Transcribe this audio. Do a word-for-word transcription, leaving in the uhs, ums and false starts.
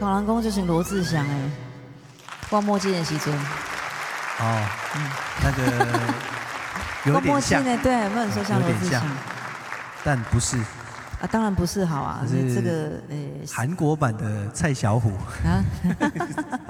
考人公就是罗志祥哎，光墨镜的时阵。 哦，嗯，那个有点像， 呢，对，不能说像罗志祥， 但不是。 啊，当然不是好啊，这个呃， 韩国版的蔡小虎啊。